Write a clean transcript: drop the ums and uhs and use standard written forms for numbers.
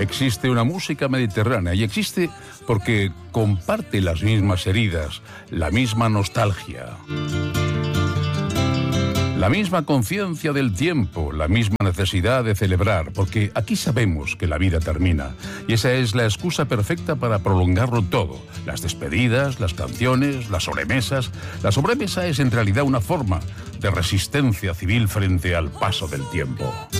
existe una música mediterránea y existe porque comparte las mismas heridas, la misma nostalgia, la misma conciencia del tiempo, la misma necesidad de celebrar, porque aquí sabemos que la vida termina y esa es la excusa perfecta para prolongarlo todo. Las despedidas, las canciones, las sobremesas. La sobremesa es en realidad una forma de resistencia civil frente al paso del tiempo.